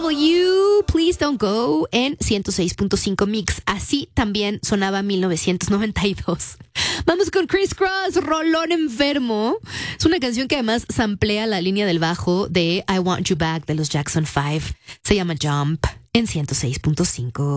W, Please Don't Go, en 106.5 Mix. Así también sonaba 1992. Vamos con Criss Cross, Rolón Enfermo. Es una canción que además samplea la línea del bajo de I Want You Back de los Jackson 5. Se llama Jump en 106.5.